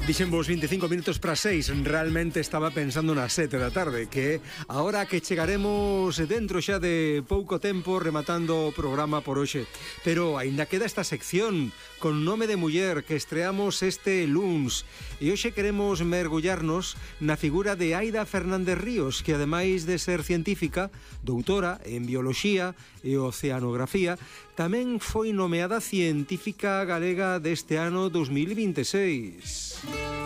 Dixen vos 25 minutos para 6. Realmente estaba pensando nas 7 da tarde, que agora que chegaremos dentro xa de pouco tempo rematando o programa por hoxe. Pero aínda queda esta sección con nome de muller que estreamos este luns. E hoxe queremos mergullarnos na figura de Aida Fernández Ríos, que ademais de ser científica, doutora en bioloxía e oceanografía, tamén foi nomeada científica galega deste ano 2026.